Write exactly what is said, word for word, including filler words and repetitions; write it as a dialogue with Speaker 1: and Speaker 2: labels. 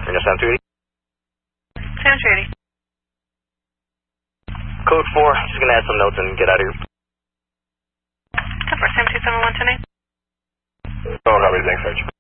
Speaker 1: Reno seven two eighty.
Speaker 2: seven two eighty.
Speaker 1: Code four, just going to add some notes and get out of here.
Speaker 2: Code four, seven two seven one ten eight.
Speaker 1: Oh, copy, thanks, Sergeant.